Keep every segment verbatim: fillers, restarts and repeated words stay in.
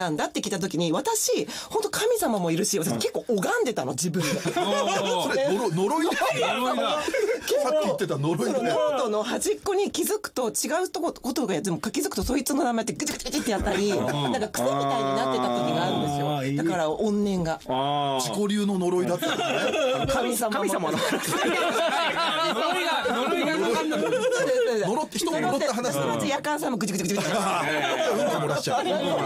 なんだって聞いた時に、私本当神様もいるし、私結構拝んでたの自分で。それ呪い呪いだ。呪いだ。さっき言ってた呪いだ。 ノートの端っこに気づくと違うとこことがでも気づくとそいつの名前ってグチグチグチってやったり、なんか癖みたいになってた時があるんですよ。だから怨念が。 自己流の呪いだったんですね。 神様神様の呪いが呪いがかかんだ。 呪って人が呪った話だ。 夜間さんもグチグチグチグチ。 うんこ漏らしちゃう。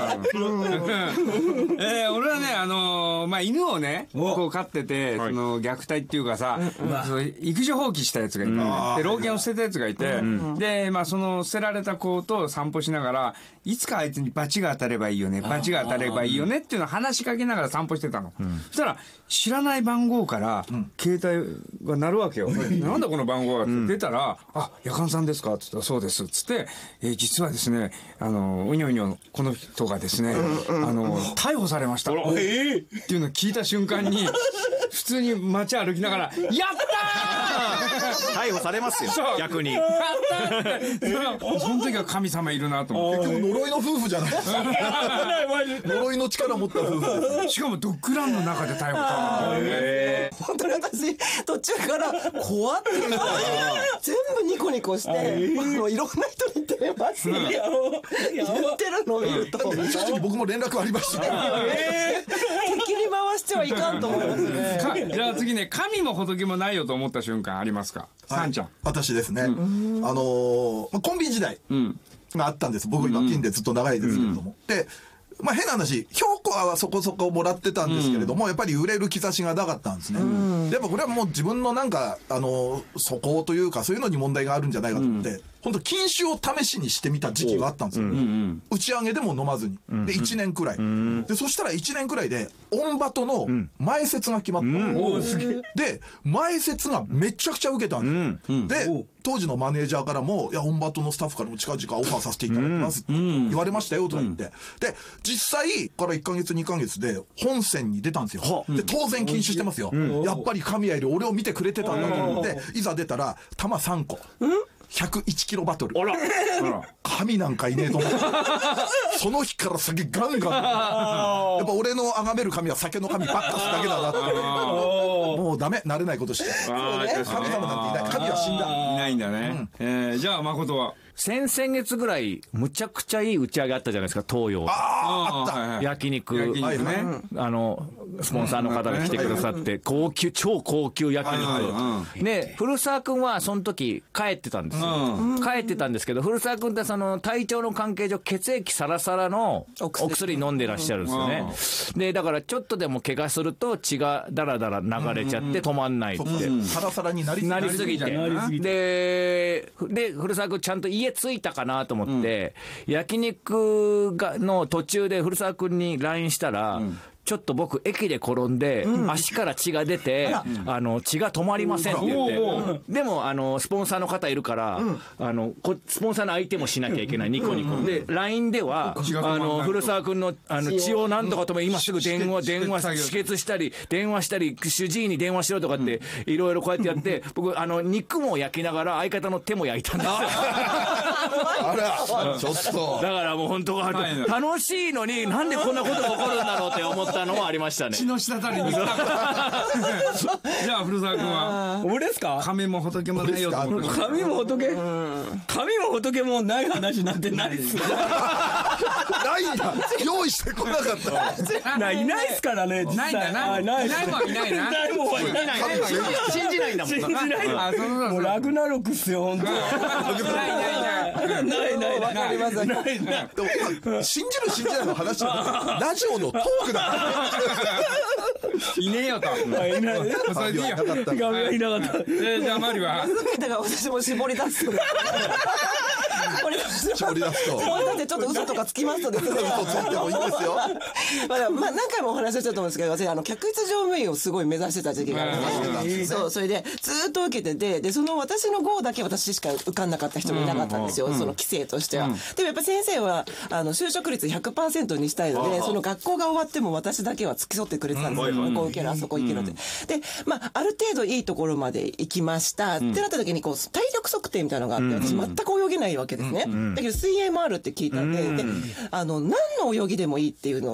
えー、俺はね、あのー、まあ、犬をね、こう飼ってて、その、虐待っていうかさ、育児放棄したやつがいて、で、老犬を捨てたやつがいて、で、まあ、その、捨てられた子と散歩しながら、いつかあいつに罰が当たればいいよね、罰が当たればいいよねっていうのを話しかけながら散歩してたの。そしたら、知らない番号から、携帯が鳴るわけよ。なんだこの番号がって出たら、あ、夜間さんですかって言ったら、そうです。つって、えー、実はですね、あの、うにょうにょ、この人がですね、あの、逮捕されました。えー、っていうのを聞いた瞬間に、普通に街歩きながら、やったー逮捕されますよ、逆に。 やったーその時は神様いるなと思って。 結局呪いの夫婦じゃないですか。呪いの力持った夫婦です。 しかもドッグランの中で逮捕された。 本当に私、途中から怖っていうか、全部ニコニコして、あのいろんな人に電話して、言ってるのを見ると。 正直僕も連絡ありました。 敵に回してはいかんと思いますね。 じゃあ次ね、神も仏もないよと思った瞬間ありますか？さんちゃん。 私ですね。あの、コンビ時代があったんです。僕今ピンでずっと長いですけれども。で、まあ変な話、評価はそこそこもらってたんですけれども、やっぱり売れる兆しがなかったんですね。やっぱこれはもう自分のなんか、あの、素行というかそういうのに問題があるんじゃないかと思って、本当禁酒を試しにしてみた時期があったんですよ。打ち上げでも飲まずに。で、いちねんくらい。で、そしたらいちねんくらいで、オンバトの前説が決まった。で、前説がめちゃくちゃ受けたんですよ。で、当時のマネージャーからも、いや、オンバトのスタッフからも近々オファーさせていただきますって言われましたよとか言って。で、実際からいっかげつにかげつで本戦に出たんですよ。で、当然禁酒してますよ。やっぱり神谷より俺を見てくれてたんだと思って、いざ出たら、弾さんこ。ひゃくいちキロバトル。あら。神なんかいねえと思って。その日から酒ガンガン。やっぱ俺の崇める神は酒の神ばっかすだけだなって。もうダメ、慣れないことして。神様なんていない。神は死んだ。 いないんだね。えー、じゃあ誠は先々月ぐらい、むちゃくちゃいい打ち上げあったじゃないですか、東洋。 ああ、あった。 焼肉。 焼肉ね。 あの、スポンサーの方が来てくださって、高級、超高級焼肉。で、古澤くんはその時帰ってたんですよ。帰ってたんですけど、古澤くんってその体調の関係上、血液サラサラのお薬飲んでらっしゃるんですよね。で、だからちょっとでも怪我すると血がダラダラ流れちゃって止まんないって。 サラサラになりすぎて。で、で、古澤くんちゃんと家着いたかなと思って、うん、焼肉がの途中で古澤くんに ライン したら、うん、ちょっと僕駅で転んで、うん、足から血が出て、うん、あの血が止まりませんって言って、うん、でもあのスポンサーの方いるから、うん、あのスポンサーの相手もしなきゃいけない、ニコニコで ライン ではあの古澤君のあの血をなんとか止め、今すぐ電話電話止血したり電話したり主治医に電話しろとかっていろいろこうやってやって、僕あの肉も焼きながら相方の手も焼いたんですよ。 あらちょっとだからもう本当楽しいのになんでこんなことが起こるんだろうって思ってたのはありましたね。 血の滴りに。じゃあ古澤君は。 俺ですか？ 神も仏もないよと思って。 神も仏、神も仏もない話なんてないっす。 ないんだ。用意してこなかった。 ないないっすからね。 ないんだな。ないもんいないな。 ないもんはいない。 信じないんだもん。 信じない。もうラグナロクっすよ本当。ないないないないないわかります。ないない。 でも信じる信じないの話はラジオのトークだ。 いねえよと。 いない。 それでいいよ。 画面いなかった。 えじゃあマリは。 だから私も絞り出す。 絞り出すと。 だってちょっと嘘とかつきますとですね。 嘘ついてもいいんですよ。 まあまあ何回もお話ししたと思うんですけど、私あの客室乗務員をすごい目指してた時期があって、そうそれでずっと受けてて、でその私の号だけ私しか受かんなかった人もいなかったんですよ。その規制としては。でもやっぱ先生はあの就職率 ひゃくパーセント にしたいので、その学校が終わっても私だけは付き添ってくれてたんですよ。ここ受けるあそこ行けるって。でまあある程度いいところまで行きましたってなった時にこう体力測定みたいなのがあって、私全く泳げないわけですね。 だけど水泳もあるって聞いたんで、であの何の泳ぎでもいいっていうの